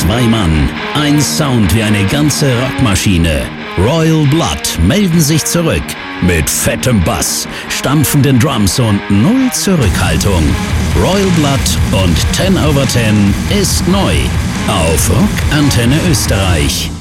2 Mann, ein Sound wie eine ganze Rockmaschine. Royal Blood melden sich zurück mit fettem Bass, stampfenden Drums und null Zurückhaltung. Royal Blood und 10 over 10 ist neu auf Rock Antenne Österreich.